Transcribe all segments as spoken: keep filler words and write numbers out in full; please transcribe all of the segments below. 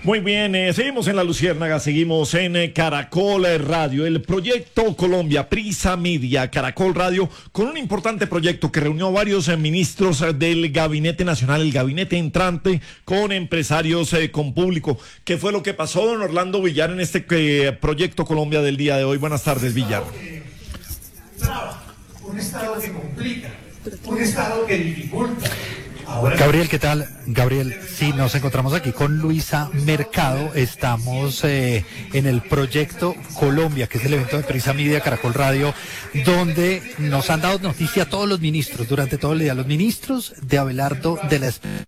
Muy bien, eh, seguimos en La Luciérnaga, seguimos en eh, Caracol Radio, el proyecto Colombia, Prisa Media, Caracol Radio, con un importante proyecto que reunió a varios eh, ministros eh, del Gabinete Nacional, el Gabinete entrante, con empresarios, eh, con público. ¿Qué fue lo que pasó, don Orlando Villar, en este eh, proyecto Colombia del día de hoy? Buenas tardes, Villar. Un estado que complica, un estado que dificulta. Ahora... Gabriel, ¿qué tal? Gabriel, sí, nos encontramos aquí con Luisa Mercado, estamos eh, en el proyecto Colombia, que es el evento de Prisa Media, Caracol Radio, donde nos han dado noticia a todos los ministros durante todo el día, los ministros de Abelardo de la Espriella.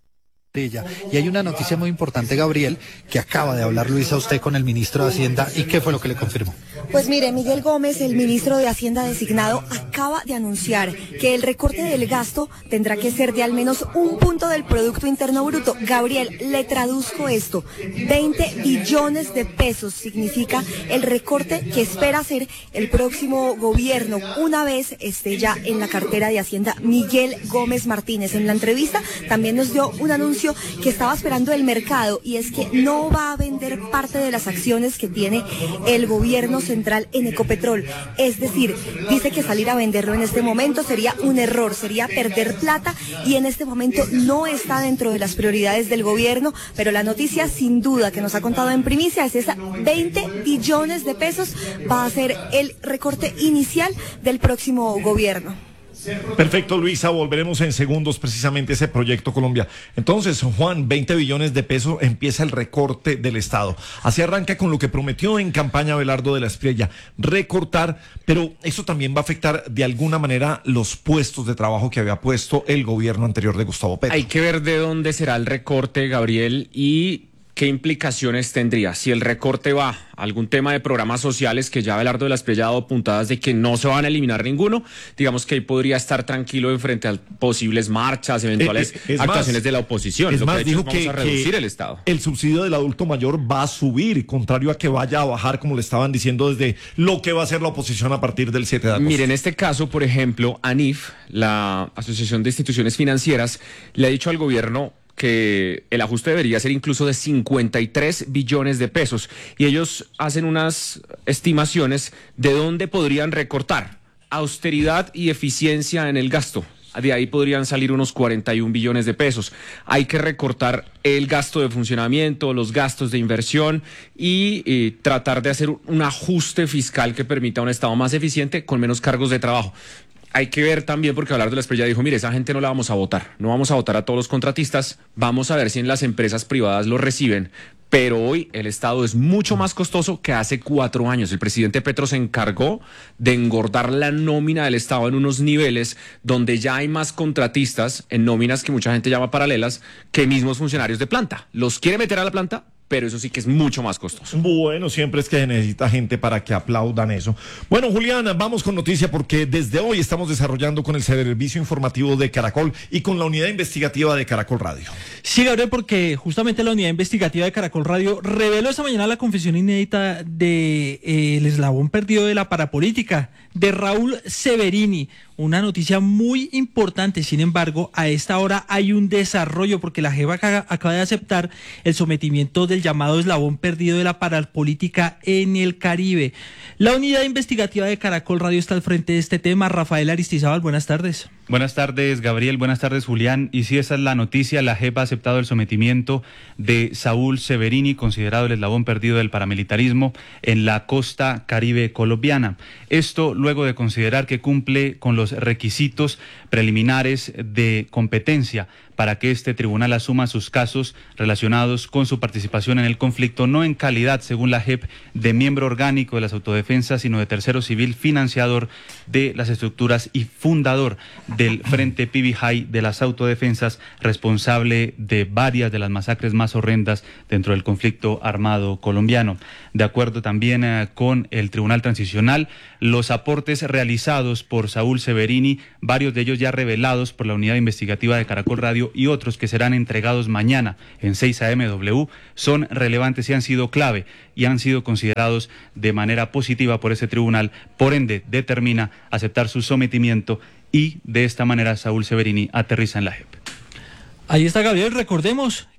Y hay una noticia muy importante, Gabriel, que acaba de hablar Luisa usted con el ministro de Hacienda, ¿y qué fue lo que le confirmó? Pues mire, Miguel Gómez, el ministro de Hacienda designado, acaba de anunciar que el recorte del gasto tendrá que ser de al menos un punto del Producto Interno Bruto. Gabriel, le traduzco esto, veinte billones de pesos significa el recorte que espera hacer el próximo gobierno una vez esté ya en la cartera de Hacienda Miguel Gómez Martínez. En la entrevista también nos dio un anuncio que estaba esperando el mercado, y es que no va a vender parte de las acciones que tiene el gobierno central en Ecopetrol. Es decir, dice que salir a venderlo en este momento sería un error, sería perder plata, y en este momento no está dentro de las prioridades del gobierno, pero la noticia sin duda que nos ha contado en primicia es esa: veinte billones de pesos va a ser el recorte inicial del próximo gobierno. Perfecto, Luisa, volveremos en segundos precisamente a ese proyecto Colombia. Entonces, Juan, veinte billones de pesos, empieza el recorte del Estado. Así arranca con lo que prometió en campaña Abelardo de la Espriella, recortar, pero eso también va a afectar de alguna manera los puestos de trabajo que había puesto el gobierno anterior de Gustavo Petro. Hay que ver de dónde será el recorte, Gabriel, y ¿qué implicaciones tendría? Si el recorte va a algún tema de programas sociales, que ya Abelardo de la Espriella ha dado puntadas de que no se van a eliminar ninguno, digamos que ahí podría estar tranquilo en frente a posibles marchas, eventuales es, es actuaciones más, de la oposición. Es Lo más, que dijo vamos que, a reducir que el Estado. El subsidio del adulto mayor va a subir, contrario a que vaya a bajar, como le estaban diciendo desde lo que va a hacer la oposición a partir del siete de agosto. Mire, en este caso, por ejemplo, ANIF, la Asociación de Instituciones Financieras, le ha dicho al gobierno que el ajuste debería ser incluso de cincuenta y tres billones de pesos, y ellos hacen unas estimaciones de dónde podrían recortar: austeridad y eficiencia en el gasto. De ahí podrían salir unos cuarenta y un billones de pesos. Hay que recortar el gasto de funcionamiento, los gastos de inversión y, y tratar de hacer un ajuste fiscal que permita un Estado más eficiente con menos cargos de trabajo. Hay que ver también, porque Abelardo de la Espriella dijo, mire, esa gente no la vamos a votar, no vamos a votar a todos los contratistas, vamos a ver si en las empresas privadas lo reciben, pero hoy el Estado es mucho más costoso que hace cuatro años. El presidente Petro se encargó de engordar la nómina del Estado en unos niveles donde ya hay más contratistas en nóminas que mucha gente llama paralelas que mismos funcionarios de planta. Los quiere meter a la planta, pero eso sí que es mucho más costoso. Bueno, siempre es que se necesita gente para que aplaudan eso. Bueno, Juliana, vamos con noticia, porque desde hoy estamos desarrollando con el Servicio Informativo de Caracol y con la Unidad Investigativa de Caracol Radio. Sí, Gabriel, porque justamente la Unidad Investigativa de Caracol Radio reveló esta mañana la confesión inédita de eh, el eslabón perdido de la parapolítica, de Raúl Severini. Una noticia muy importante. Sin embargo, a esta hora hay un desarrollo, porque la JEP acaba de aceptar el sometimiento del llamado eslabón perdido de la parapolítica en el Caribe. La Unidad Investigativa de Caracol Radio está al frente de este tema. Rafael Aristizábal, buenas tardes. Buenas tardes, Gabriel. Buenas tardes, Julián. Y si esa es la noticia, la JEP ha aceptado el sometimiento de Saúl Severini, considerado el eslabón perdido del paramilitarismo en la costa caribe colombiana. Esto luego de considerar que cumple con los requisitos preliminares de competencia para que este tribunal asuma sus casos relacionados con su participación en el conflicto, no en calidad, según la JEP, de miembro orgánico de las autodefensas, sino de tercero civil financiador de las estructuras y fundador del Frente Pibijay de las autodefensas, responsable de varias de las masacres más horrendas dentro del conflicto armado colombiano. De acuerdo también eh, con el Tribunal Transicional, los aportes realizados por Saúl Severini, varios de ellos ya revelados por la Unidad Investigativa de Caracol Radio y otros que serán entregados mañana en seis A M W, son relevantes y han sido clave y han sido considerados de manera positiva por ese tribunal. Por ende, determina aceptar su sometimiento y de esta manera Saúl Severini aterriza en la JEP. Ahí está, Gabriel. Recordemos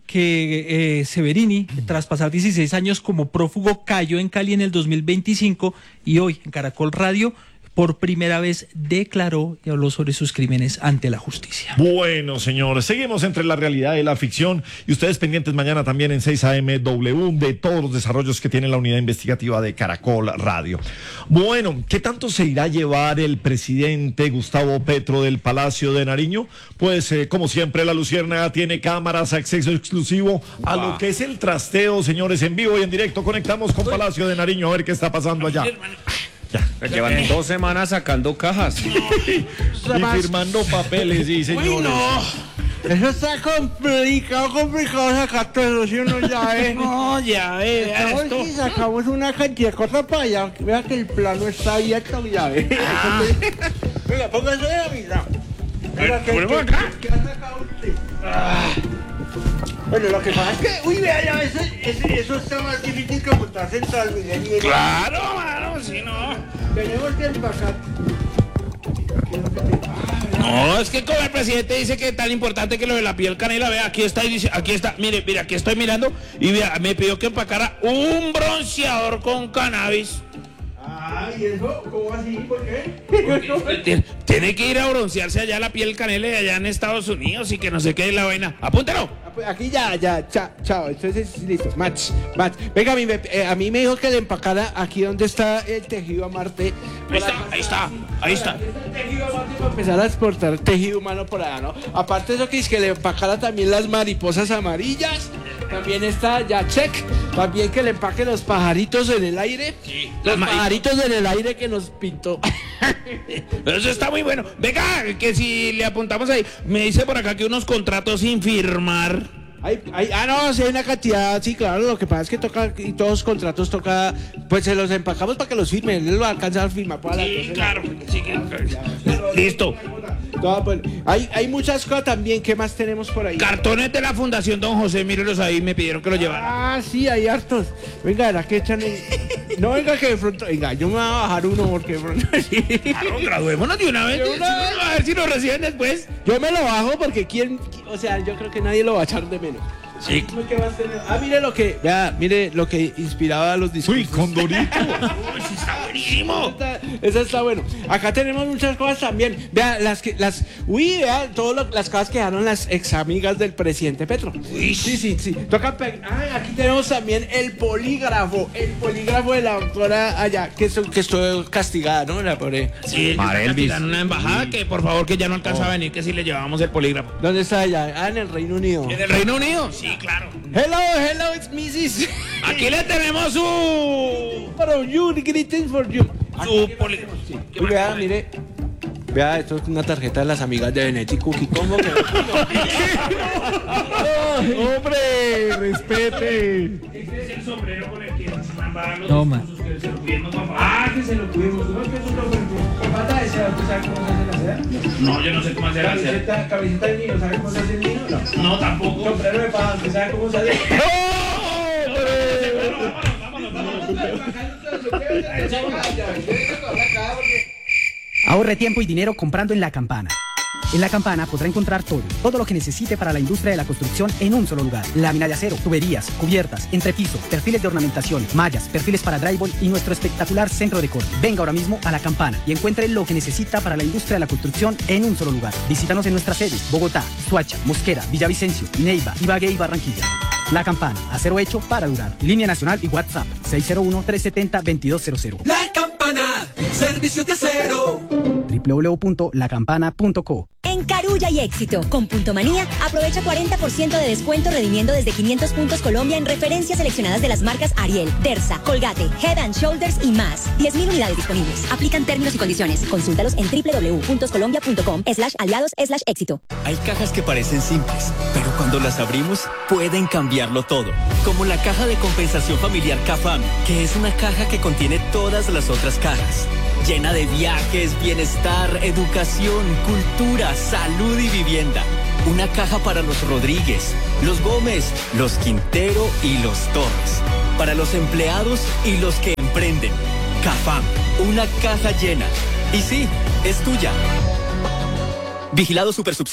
que eh, Severini, tras pasar dieciséis años como prófugo, cayó en Cali en el dos mil veinticinco y hoy en Caracol Radio por primera vez declaró y habló sobre sus crímenes ante la justicia. Bueno, señores, seguimos entre la realidad y la ficción y ustedes pendientes mañana también en seis A M W de todos los desarrollos que tiene la unidad investigativa de Caracol Radio. Bueno, ¿qué tanto se irá a llevar el presidente Gustavo Petro del Palacio de Nariño? Pues, eh, como siempre, la Luciérnaga tiene cámaras, acceso exclusivo a lo que es el trasteo, señores, en vivo y en directo. Conectamos con Palacio de Nariño a ver qué está pasando allá. Ya. Llevan dos semanas sacando cajas. Y firmando papeles, sí, señores. Uy, no. Eso está complicado, complicado sacar todo eso, si uno ya ve. No, ya ve, vea esto. Si sacamos una cantidad de cosas para allá, vea que el plano está abierto, ya ve. Ah. Venga, póngase de la mitad. Venga, ¿qué, qué, acá? ¿Qué ha sacado usted? Ah. Bueno, lo que pasa es que, uy, vea, ya ese, ese, eso está más difícil que montarse en Transmilenio. Claro, mano, si no. Tenemos que empacar. No, es que como el presidente dice que es tan importante que lo de la piel canela, vea, aquí está, y dice, aquí está, mire, mire, aquí estoy mirando y vea, me pidió que empacara un bronceador con cannabis. Ah, ¿y eso? ¿Cómo así? ¿Por qué? Porque tiene que ir a broncearse allá la piel canela de allá en Estados Unidos y que no sé qué es la vaina. ¡Apúntalo! Aquí ya, ya, chao, chao. Entonces, listo. Match, match. Venga, a mí, me, eh, a mí me dijo que le empacara aquí donde está el tejido a Marte. Ahí está, ahí está, ahí está. El tejido a Marte para empezar a exportar tejido humano por allá, ¿no? Aparte de eso, que es que le empacara también las mariposas amarillas. También está ya check. También que le empaque los pajaritos en el aire. Sí, los pajaritos en el aire que nos pintó. Pero eso está muy bueno. Venga, que si le apuntamos ahí, me dice por acá que unos contratos sin firmar. Hay, hay, ah, no, sí hay una cantidad, sí, claro, lo que pasa es que toca, y todos los contratos toca, pues se los empacamos para que los firmen, él lo alcanza a firmar. Para sí, la claro, sí, claro. Listo. Todo, pues, hay, hay muchas cosas también, ¿qué más tenemos por ahí? Cartones de la Fundación Don José, mírenlos ahí, me pidieron que los llevara. Ah, sí, hay hartos. Venga, la que echan en... No, venga, que de pronto, venga, yo me voy a bajar uno porque de pronto sí. Claro, graduémonos de una vez, una vez. A ver si nos reciben después. Yo me lo bajo porque quién, o sea, yo creo que nadie lo va a echar de menos. Sí. ¿Qué vas a tener? Ah, mire lo que, vea, mire lo que inspiraba a los discursos. Uy, Condorito. Uy, sí está buenísimo. Eso está bueno. Acá tenemos muchas cosas también. Vea, las que, las, uy, vea, todas las cosas que dejaron las ex amigas del presidente Petro. Uy. Sí, sí, sí. Toca pe- ah, aquí tenemos también el polígrafo, el polígrafo de la doctora allá, que, estu- que estuvo castigada, ¿no? La pobre. Sí, Marelvis. en una embajada que por favor que ya no alcanza oh. a venir, que si le llevábamos el polígrafo. ¿Dónde está ella? Ah, en el Reino Unido. ¿En el Reino Unido? Sí, claro. Hello, hello, it's missus Aquí le tenemos su... For you, greetings for you. Su polígrafo. Sí. Uy, vea, mire. Vea, esto es una tarjeta de las amigas de Benetti Cookie. ¿Cómo que? ¡Hombre, respete! Este es el sombrero con el que se mandaban los Toma. discursos que se lo pidieron, papá. Ah, que se lo pudimos. ¿Tú no es que eso lo con pata de seda? ¿Tú sabes cómo se hace la seda? No, yo no sé cómo hacer la seda. Camiseta, camiseta de niño, ¿sabes cómo se hace el niño? No. No, tampoco. Sombrero de paja, ¿usted sabe cómo se hace? ¡No! Vámonos, vámonos, vámonos. Ahorre tiempo y dinero comprando en La Campana. En La Campana podrá encontrar todo, todo lo que necesite para la industria de la construcción en un solo lugar. Lámina de acero, tuberías, cubiertas, entrepiso, perfiles de ornamentación, mallas, perfiles para drywall y nuestro espectacular centro de corte. Venga ahora mismo a La Campana y encuentre lo que necesita para la industria de la construcción en un solo lugar. Visítanos en nuestras sedes: Bogotá, Soacha, Mosquera, Villavicencio, Neiva, Ibagué y Barranquilla. La Campana, acero hecho para durar. Línea nacional y WhatsApp seis cero uno, tres siete cero, dos dos cero cero. La Campana, servicio de acero. doble u doble u doble u punto la campana punto co. En Carulla y Éxito, con Punto Manía, aprovecha cuarenta por ciento de descuento redimiendo desde quinientos puntos Colombia en referencias seleccionadas de las marcas Ariel, Dersa, Colgate, Head and Shoulders y más. diez mil unidades disponibles. Aplican términos y condiciones. Consúltalos en doble u doble u doble u punto colombia punto com slash aliados slash éxito. Hay cajas que parecen simples, pero cuando las abrimos pueden cambiarlo todo. Como la caja de compensación familiar CAFAM, que es una caja que contiene todas las otras cajas. Llena de viajes, bienestar, educación, cultura, salud y vivienda. Una caja para los Rodríguez, los Gómez, los Quintero y los Torres. Para los empleados y los que emprenden. CAFAM, una caja llena. Y sí, es tuya. Vigilado Supersubsidio.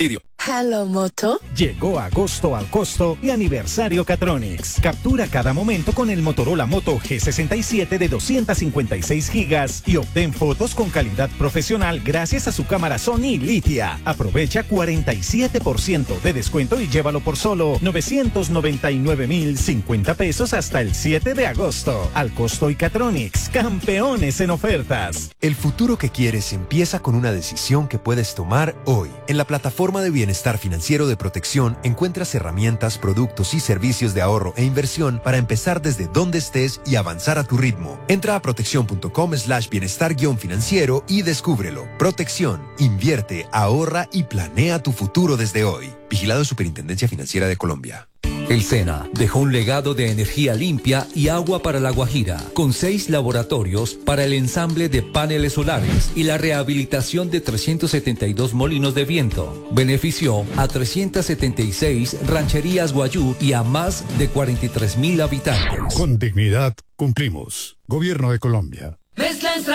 Hello, Moto. Llegó agosto al costo y aniversario Catronics. Captura cada momento con el Motorola Moto G sesenta y siete de doscientos cincuenta y seis gigas y obtén fotos con calidad profesional gracias a su cámara Sony Litia. Aprovecha cuarenta y siete por ciento de descuento y llévalo por solo novecientos noventa y nueve mil cincuenta pesos hasta el siete de agosto. Al costo y Catronics, campeones en ofertas. El futuro que quieres empieza con una decisión que puedes tomar hoy. En la plataforma de bienestar financiero de Protección encuentras herramientas, productos y servicios de ahorro e inversión para empezar desde donde estés y avanzar a tu ritmo. Entra a protección.com slash bienestar guión financiero y descúbrelo. Protección, invierte, ahorra y planea tu futuro desde hoy. Vigilado Superintendencia Financiera de Colombia. El SENA dejó un legado de energía limpia y agua para La Guajira, con seis laboratorios para el ensamble de paneles solares y la rehabilitación de trescientos setenta y dos molinos de viento. Benefició a trescientas setenta y seis rancherías guayú y a más de cuarenta y tres mil habitantes. Con dignidad cumplimos. Gobierno de Colombia. Mezcla